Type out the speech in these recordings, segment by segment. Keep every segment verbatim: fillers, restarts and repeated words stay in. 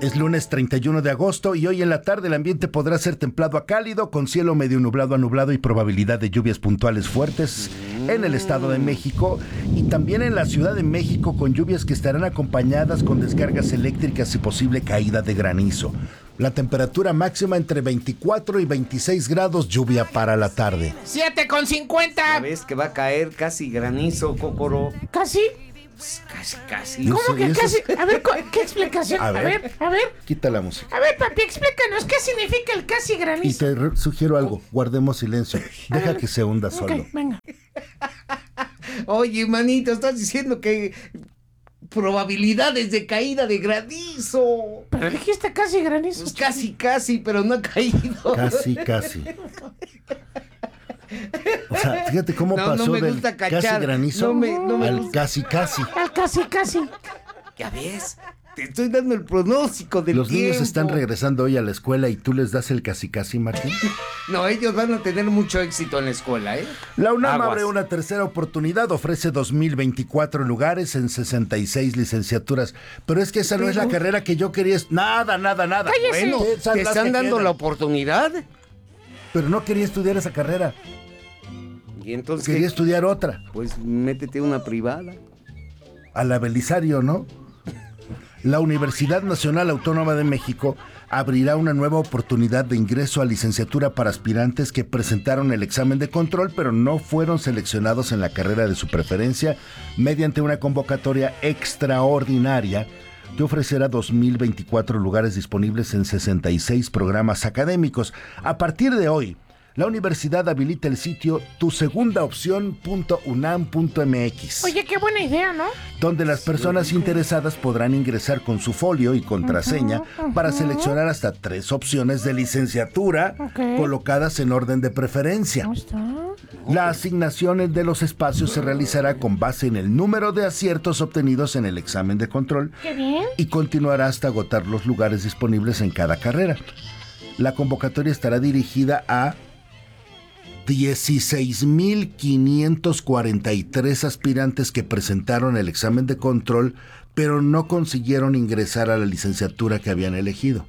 Es lunes treinta y uno de agosto y hoy en la tarde el ambiente podrá ser templado a cálido con cielo medio nublado a nublado y probabilidad de lluvias puntuales fuertes en el Estado de México y también en la Ciudad de México con lluvias que estarán acompañadas con descargas eléctricas y posible caída de granizo. La temperatura máxima entre veinticuatro y veintiséis grados, lluvia para la tarde. siete con cincuenta. Ya ves que va a caer casi granizo, Cócoro. ¿Casi? Pues casi, casi. Yo ¿Cómo sé, que eso casi? es- A ver, cu- ¿qué explicación? A A ver. ver, a ver. Quita la música. A ver, papi, explícanos qué significa el casi Y granizo. te re- sugiero algo, guardemos silencio. Deja que se hunda solo. Ok, venga. Oye, manito, estás diciendo que probabilidades de caída de granizo. Pero dijiste casi granizo. Pues casi, casi, pero no ha caído. Casi, casi. O sea, fíjate cómo No, no pasó me del gusta casi cachar. granizo No me- no me al gusta. casi casi. Al casi casi. Ya ves, te estoy dando el pronóstico del Los niños tiempo. están regresando hoy a la escuela y tú les das el casi casi, Martín. No, ellos van a tener mucho éxito en la escuela, ¿eh? La UNAM Aguas. abre una tercera oportunidad, ofrece dos mil veinticuatro lugares en sesenta y seis licenciaturas. Pero es que esa no es la carrera que yo quería. est- Nada, nada, nada. Cállese. Bueno, Esas te las están que dando quedan. la oportunidad. Pero no quería estudiar esa carrera, Y entonces, quería ¿qué? estudiar otra. Pues métete una privada. A la Belisario, ¿no? La Universidad Nacional Autónoma de México abrirá una nueva oportunidad de ingreso a licenciatura para aspirantes que presentaron el examen de control pero no fueron seleccionados en la carrera de su preferencia mediante una convocatoria extraordinaria que ofrecerá dos mil veinticuatro lugares disponibles en sesenta y seis programas académicos. A partir de hoy, la universidad habilita el sitio tu segunda opción punto unam punto m x. Oye, qué buena idea, ¿no? Donde las personas interesadas podrán ingresar con su folio y contraseña Ujú, para ujú. seleccionar hasta tres opciones de licenciatura Ok. colocadas en orden de preferencia. ¿Cómo está? La asignación de los espacios se realizará con base en el número de aciertos obtenidos en el examen de control Qué bien. y continuará hasta agotar los lugares disponibles en cada carrera. La convocatoria estará dirigida a dieciséis mil quinientos cuarenta y tres aspirantes que presentaron el examen de control, pero no consiguieron ingresar a la licenciatura que habían elegido.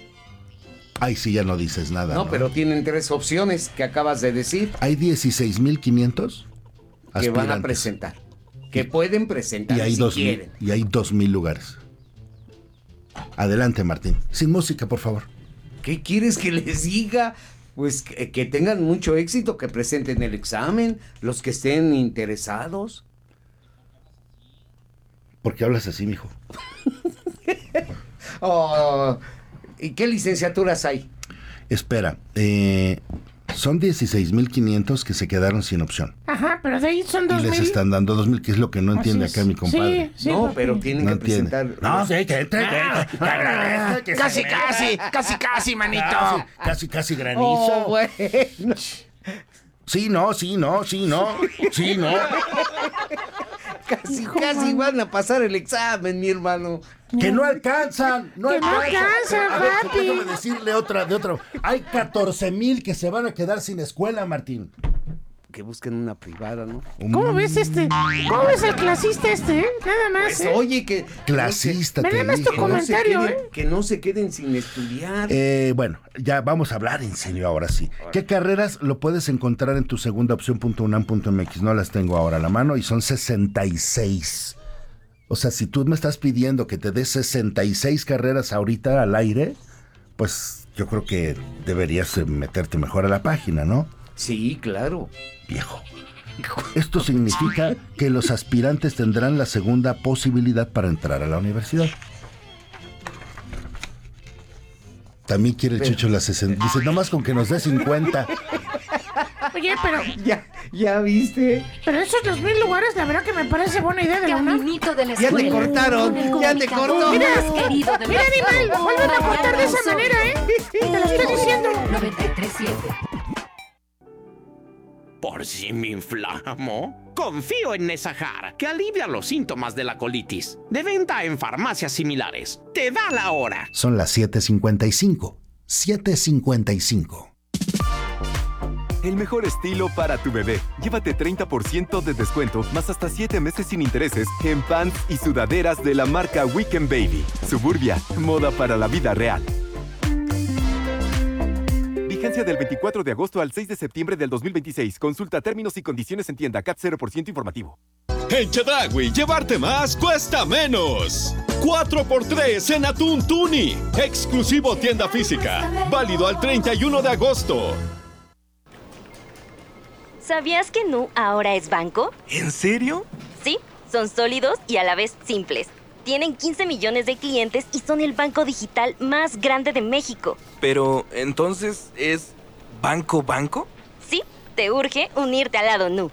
Ay, sí, ya no dices nada. No, No, pero tienen tres opciones que acabas de decir Hay dieciséis mil quinientos que van a aspirantes. presentar. Que pueden presentar Y hay si dos mil, quieren. y hay dos mil lugares. Adelante, Martín. Sin música, por favor. ¿Qué quieres que les diga? Pues que, que tengan mucho éxito, que presenten el examen, los que estén interesados. ¿Por qué hablas así, mijo? Oh, ¿y qué licenciaturas hay? Espera, eh, son dieciséis mil quinientos que se quedaron sin opción. Ajá, pero de ahí son Y dos les mil. están dando dos mil, que es lo que no entiende Así acá es. mi compadre. Sí, sí, no, papi. pero tienen No que entiende. presentar. No, sí, que entre, Ah, que- que agradezca, que se Casi, meta. casi, casi, casi, manito. Casi, casi, casi granizo. Oh, bueno. Sí, no, sí, no, sí, no, sí, no. Casi, Hijo, casi mano. van a pasar el examen, mi hermano. Que no alcanzan, no Que no alcanzan. alcanzan, A ver, papi. déjame decirle otra, de otra. Hay catorce mil que se van a quedar sin escuela, Martín. Que busquen una privada, ¿no? ¿Cómo ves este? ¿Cómo ves el clasista este, eh? Nada más, Pues ¿eh? oye, que... Clasista, Ve te nada más digo. tu Que no, se comentario, queden, ¿eh? que no se queden sin estudiar. Eh, bueno, ya vamos a hablar en serio ahora sí. ¿Qué carreras lo puedes encontrar en tu segunda opción punto unam punto m x? No las tengo ahora a la mano y son sesenta y seis. O sea, si tú me estás pidiendo que te des sesenta y seis carreras ahorita al aire, pues yo creo que deberías eh, meterte mejor a la página, ¿no? Sí, claro. Viejo. Esto significa que los aspirantes tendrán la segunda posibilidad para entrar a la universidad. También quiere el Chucho la sesenta. Dice, nomás con que nos dé cincuenta. Oye, pero, Ya, ya viste. pero esos dos mil lugares, la verdad que me parece buena idea de la UNAM. Caminito de la Ya te escuela. cortaron, Con el ya te comunicador cortó. más querido de Mira, México. animal, vuelven a cortar de esa manera, ¿eh? Te lo estoy diciendo. noventa y tres punto siete. Por si me inflamo, confío en Nesajar, que alivia los síntomas de la colitis. De venta en farmacias similares. Te da la hora. Son las siete cincuenta y cinco. siete cincuenta y cinco. el mejor estilo para tu bebé. Llévate treinta por ciento de descuento, más hasta siete meses sin intereses en pants y sudaderas de la marca Weekend Baby. Suburbia, moda para la vida real. Vigencia del veinticuatro de agosto al seis de septiembre del dos mil veintiséis. Consulta términos y condiciones en tienda. C A T cero por ciento informativo. En Chedraui, llevarte más cuesta menos. cuatro por tres en atún tuni. Exclusivo tienda física. Válido al treinta y uno de agosto. ¿Sabías que Nu ahora es banco? ¿En serio? Sí, son sólidos y a la vez simples. Tienen quince millones de clientes y son el banco digital más grande de México. Pero, ¿entonces es banco banco? Sí, te urge unirte al lado Nu.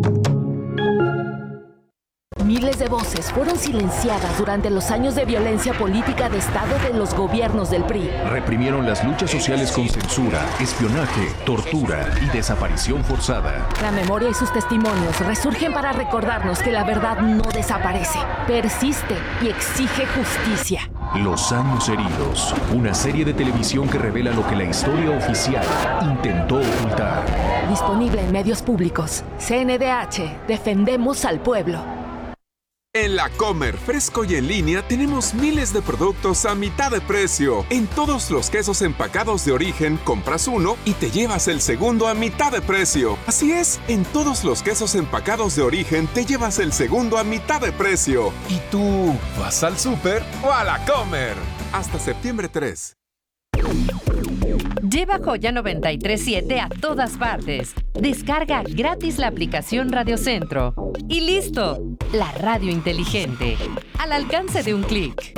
Miles de voces fueron silenciadas durante los años de violencia política de Estado de los gobiernos del P R I. Reprimieron las luchas sociales con censura, espionaje, tortura y desaparición forzada. La memoria y sus testimonios resurgen para recordarnos que la verdad no desaparece, persiste y exige justicia. Los años heridos, una serie de televisión que revela lo que la historia oficial intentó ocultar. Disponible en medios públicos. C N D H, defendemos al pueblo. En La Comer, fresco y en línea, tenemos miles de productos a mitad de precio. En todos los quesos empacados de origen, compras uno y te llevas el segundo a mitad de precio. Así es, en todos los quesos empacados de origen, te llevas el segundo a mitad de precio. ¿Y tú, vas al súper o a La Comer? Hasta septiembre tres. Lleva Joya noventa y tres punto siete a todas partes. Descarga gratis la aplicación Radio Centro. Y listo, la radio inteligente, al alcance de un clic.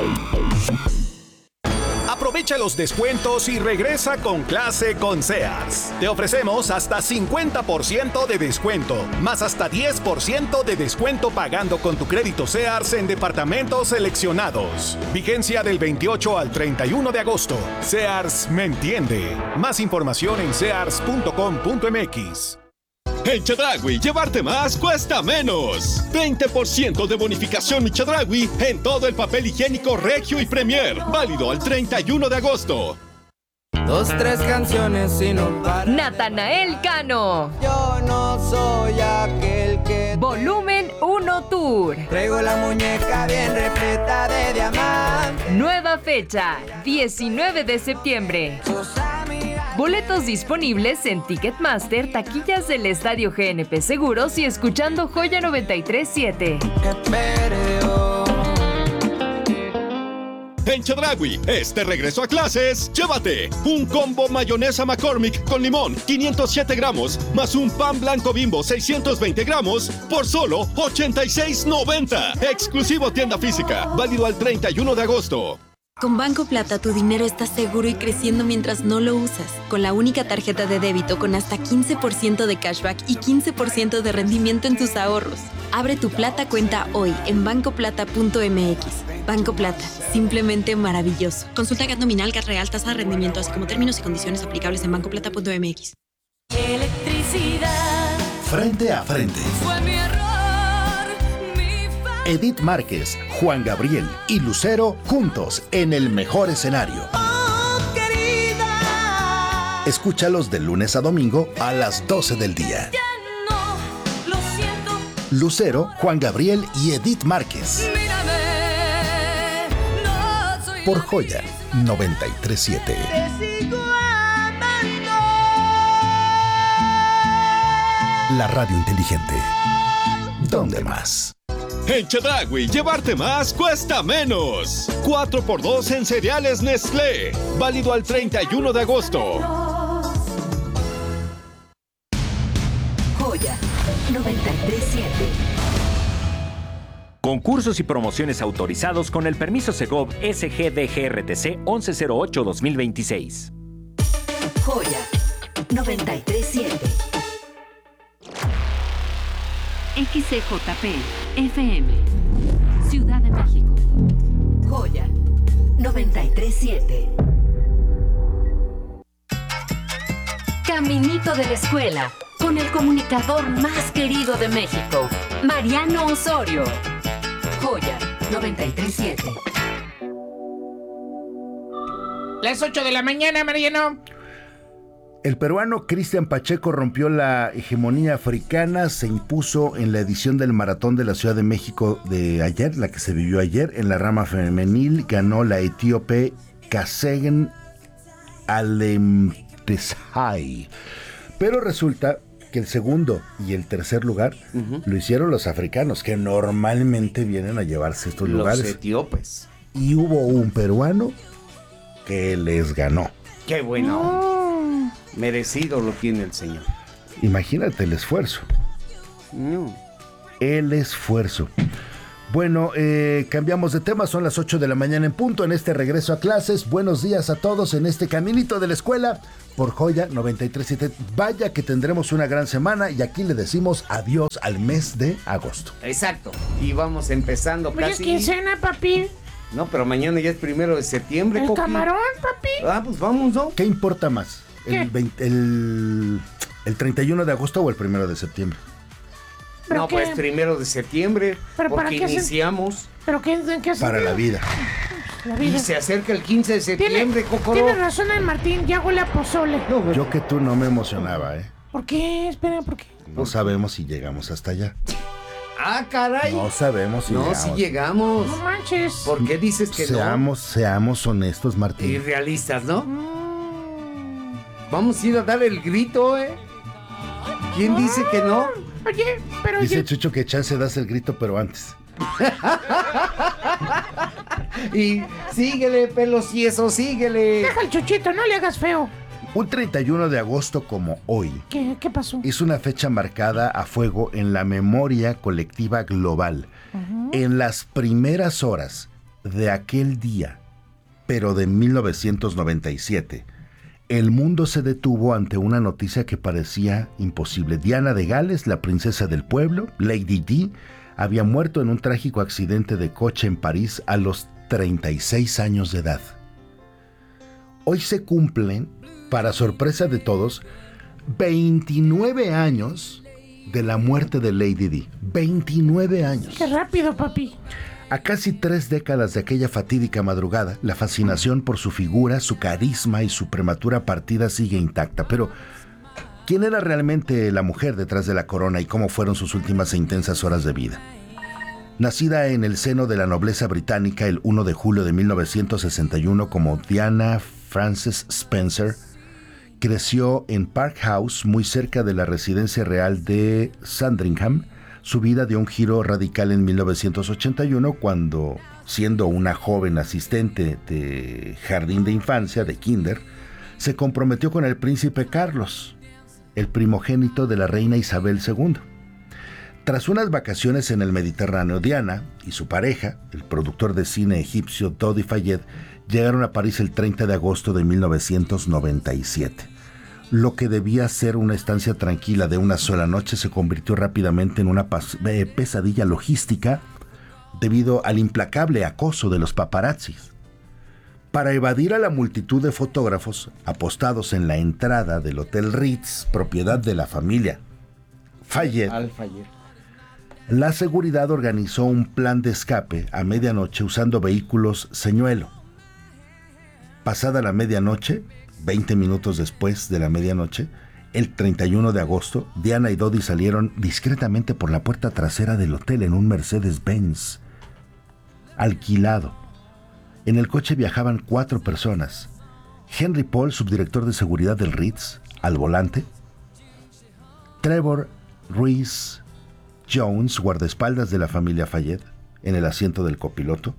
Aprovecha los descuentos y regresa con clase con Sears. Te ofrecemos hasta cincuenta por ciento de descuento, más hasta diez por ciento de descuento pagando con tu crédito Sears en departamentos seleccionados. Vigencia del veintiocho al treinta y uno de agosto. Sears me entiende. Más información en sears punto com punto m x. En Chedraui, llevarte más cuesta menos. veinte por ciento de bonificación Chedraui en todo el papel higiénico Regio y Premier. Válido al treinta y uno de agosto. Dos, tres canciones y no para. Natanael Cano. Yo no soy aquel que... Volumen uno Tour. Traigo la muñeca bien repleta de diamantes. Nueva fecha, diecinueve de septiembre. Boletos disponibles en Ticketmaster, taquillas del Estadio G N P Seguros y escuchando Joya noventa y tres punto siete. En Chedraui, este regreso a clases, llévate un combo mayonesa McCormick con limón, quinientos siete gramos, más un pan blanco Bimbo, seiscientos veinte gramos, por solo ochenta y seis noventa. Exclusivo tienda física, válido al treinta y uno de agosto. Con Banco Plata tu dinero está seguro y creciendo mientras no lo usas. Con la única tarjeta de débito con hasta quince por ciento de cashback y quince por ciento de rendimiento en tus ahorros. Abre tu Plata cuenta hoy en banco plata punto m x. Banco Plata, simplemente maravilloso. Consulta G A T nominal, G A T real, tasa de rendimiento, así como términos y condiciones aplicables en banco plata punto m x. Electricidad. Frente a frente. Fue mi error. Edith Márquez, Juan Gabriel y Lucero juntos en el mejor escenario. Oh, querida. Escúchalos de lunes a domingo a las doce del día. Ya no, lo siento. Lucero, Juan Gabriel y Edith Márquez. Mírame, no soy por Joya noventa y tres punto siete. Te sigo amando. La radio inteligente. ¿Dónde más? En Chedraui, llevarte más cuesta menos. cuatro por dos en cereales Nestlé. Válido al treinta y uno de agosto. Joya noventa y tres punto siete. Concursos y promociones autorizados con el permiso Segov S G D G R T C once cero ocho dos mil veintiséis. Joya noventa y tres punto siete. X C J P F M Ciudad de México. Joya noventa y tres punto siete. Caminito de la escuela con el comunicador más querido de México, Mariano Osorio. Joya noventa y tres punto siete. Las ocho de la mañana, Mariano. El peruano Cristian Pacheco rompió la hegemonía africana, se impuso en la edición del Maratón de la Ciudad de México de ayer, la que se vivió ayer. En la rama femenil ganó la etíope Kasegen Alemtesai. Pero resulta que el segundo y el tercer lugar uh-huh. lo hicieron los africanos, que normalmente vienen a llevarse estos los lugares. Los etíopes. Y hubo un peruano que les ganó. ¡Qué bueno! Oh. Merecido lo tiene el señor. Imagínate el esfuerzo. No. El esfuerzo. Bueno, eh, cambiamos de tema, son las ocho de la mañana en punto en este regreso a clases. Buenos días a todos en este caminito de la escuela por Joya noventa y tres punto siete. Vaya que tendremos una gran semana y aquí le decimos adiós al mes de agosto. Exacto. Y vamos empezando Oye, casi... quincena, papi. No, pero mañana ya es primero de septiembre. ¿El Coqui. camarón, papi? Ah, pues vamos, ¿no? ¿Qué importa más? El, veinte, el, ¿El treinta y uno de agosto o el primero de septiembre? No, qué? pues primero de septiembre, ¿Pero porque para qué iniciamos. Se... ¿Pero qué, en qué Para la vida. la vida. Y se acerca el quince de septiembre, Cocoró. Tiene razón el Martín, ya huele a pozole. No, yo que tú no me emocionaba, ¿eh? ¿Por qué? Espera, ¿por qué? No sabemos si llegamos hasta allá. Ah, caray. No sabemos si no, llegamos. No, si llegamos. No manches. ¿Por qué dices que seamos, no? Seamos honestos, Martín. Y realistas, ¿no? Mm. Vamos a ir a dar el grito, ¿eh? ¿Quién dice que no? Oye, pero dice yo... Chucho que chance das el grito, pero antes. Y síguele, pelosieso, síguele. Deja el Chuchito, no le hagas feo. Un treinta y uno de agosto como hoy. ¿Qué, qué pasó? Es una fecha marcada a fuego en la memoria colectiva global. Uh-huh. En las primeras horas de aquel día, pero de mil novecientos noventa y siete, el mundo se detuvo ante una noticia que parecía imposible. Diana de Gales, la princesa del pueblo, Lady Di, había muerto en un trágico accidente de coche en París a los treinta y seis años de edad. Hoy se cumplen, para sorpresa de todos, veintinueve años de la muerte de Lady Di. veintinueve años. ¡Qué rápido, papi! A casi tres décadas de aquella fatídica madrugada, la fascinación por su figura, su carisma y su prematura partida sigue intacta. Pero, ¿quién era realmente la mujer detrás de la corona y cómo fueron sus últimas e intensas horas de vida? Nacida en el seno de la nobleza británica el primero de julio de mil novecientos sesenta y uno como Diana Frances Spencer, creció en Park House, muy cerca de la residencia real de Sandringham. Su vida dio un giro radical en mil novecientos ochenta y uno cuando, siendo una joven asistente de jardín de infancia, de kinder, se comprometió con el príncipe Carlos, el primogénito de la reina Isabel segunda. Tras unas vacaciones en el Mediterráneo, Diana y su pareja, el productor de cine egipcio Dodi Fayed, llegaron a París el treinta de agosto de mil novecientos noventa y siete. Lo que debía ser una estancia tranquila de una sola noche se convirtió rápidamente en una pas- eh, pesadilla logística debido al implacable acoso de los paparazzis. Para evadir a la multitud de fotógrafos apostados en la entrada del Hotel Ritz, propiedad de la familia Fayed, Al Fayed, la seguridad organizó un plan de escape a medianoche usando vehículos señuelo. Pasada la medianoche, veinte minutos después de la medianoche, el treinta y uno de agosto, Diana y Dodi salieron discretamente por la puerta trasera del hotel en un Mercedes-Benz alquilado. En el coche viajaban cuatro personas. Henry Paul, subdirector de seguridad del Ritz, al volante. Trevor Reese Jones, guardaespaldas de la familia Fayed, en el asiento del copiloto.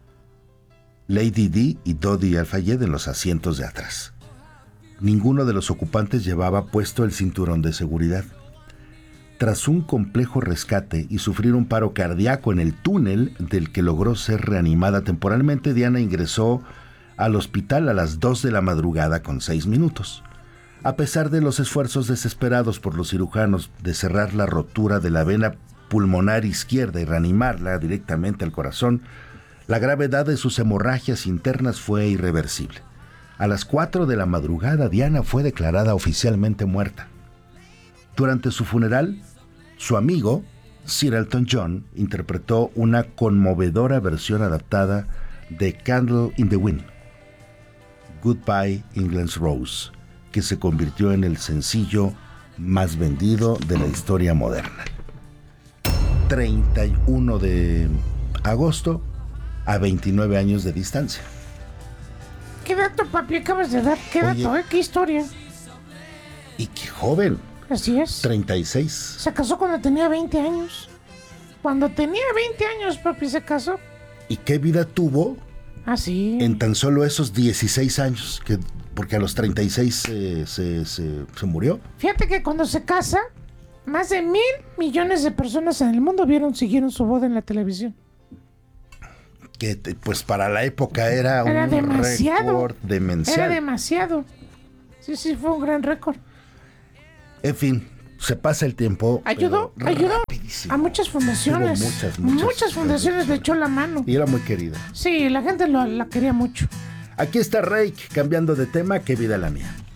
Lady Di y Dodi Al-Fayed en los asientos de atrás. Ninguno de los ocupantes llevaba puesto el cinturón de seguridad. Tras un complejo rescate y sufrir un paro cardíaco en el túnel del que logró ser reanimada temporalmente, Diana ingresó al hospital a las dos de la madrugada con seis minutos. A pesar de los esfuerzos desesperados por los cirujanos de cerrar la rotura de la vena pulmonar izquierda y reanimarla directamente al corazón, la gravedad de sus hemorragias internas fue irreversible. A las cuatro de la madrugada, Diana fue declarada oficialmente muerta. Durante su funeral, su amigo, Sir Elton John, interpretó una conmovedora versión adaptada de Candle in the Wind, Goodbye England's Rose, que se convirtió en el sencillo más vendido de la historia moderna. treinta y uno de agosto, a veintinueve años de distancia. ¿Qué dato, papi, acabas de dar? ¿Qué Oye. dato, eh? ¿Qué historia? Y qué joven. Así es. treinta y seis. Se casó cuando tenía veinte años. Cuando tenía veinte años, papi, se casó. ¿Y qué vida tuvo Así. en tan solo esos dieciséis años? Que, porque a los treinta y seis se, se, se, se murió. Fíjate que cuando se casa, más de mil millones de personas en el mundo vieron, siguieron su boda en la televisión. Que te- pues para la época era, Era un demasiado. récord demencial. Era demasiado. Sí, sí, fue un gran récord. En fin, se pasa el tiempo. Ayudó, pero ayudó rapidísimo. a muchas fundaciones. Tuvo muchas, muchas fundaciones le echó la mano. Y era muy querida. Sí, la gente lo- la quería mucho. Aquí está Rake cambiando de tema. Qué vida la mía.